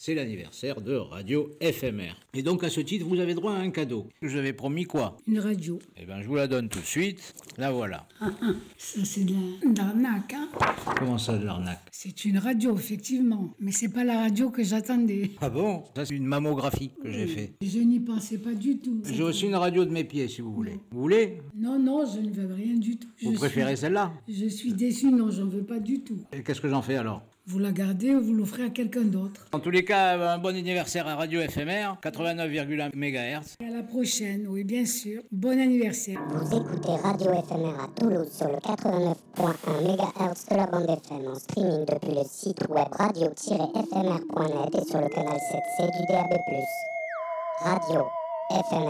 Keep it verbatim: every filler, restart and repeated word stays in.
c'est l'anniversaire de Radio F M R. Et donc à ce titre, vous avez droit à un cadeau. Je vous avais promis quoi? Une radio. Eh bien, je vous la donne tout de suite. La voilà. Ah, ah, ça c'est de la- de l'arnaque, hein. Comment ça, de l'arnaque? C'est une radio, effectivement. Mais c'est pas la radio que j'attendais. Ah bon? Ça, c'est une mammographie que j'ai fait. Je n'y pensais pas du tout. J'ai aussi une radio de mes pieds, si vous voulez. Vous voulez? Non, non, je ne veux rien du tout. Vous Je préférez suis- celle-là? Je suis déçu, non, j'en veux pas du tout. Et qu'est-ce que j'en fais alors? Vous la gardez ou vous l'offrez à quelqu'un d'autre. En tous les cas, un bon anniversaire à Radio F M R, quatre-vingt-neuf virgule un mégahertz. À la prochaine, oui, bien sûr. Bon anniversaire. Vous écoutez Radio F M R à Toulouse sur le quatre-vingt-neuf virgule un mégahertz de la bande F M en streaming depuis le site web radio tiret f m r point net et sur le canal sept C du D A B plus. Radio F M